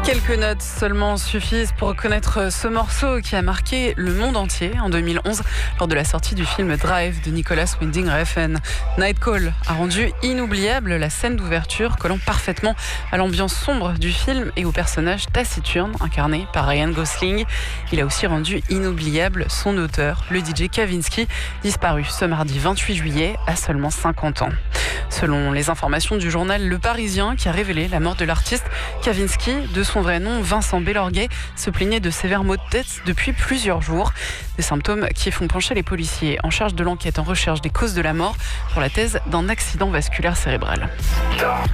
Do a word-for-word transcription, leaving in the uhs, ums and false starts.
Quelques notes seulement suffisent pour reconnaître ce morceau qui a marqué le monde entier en deux mille onze lors de la sortie du film Drive de Nicolas Winding Refn. Night Call a rendu inoubliable la scène d'ouverture, collant parfaitement à l'ambiance sombre du film et au personnage taciturne incarné par Ryan Gosling. Il a aussi rendu inoubliable son auteur, le D J Kavinsky, disparu ce mardi vingt-huit juillet à seulement cinquante ans. Selon les informations du journal Le Parisien qui a révélé la mort de l'artiste, Kavinsky, de son vrai nom Vincent Bellorguet, se plaignait de sévères maux de tête depuis plusieurs jours. Des symptômes qui font pencher les policiers en charge de l'enquête en recherche des causes de la mort pour la thèse d'un accident vasculaire cérébral.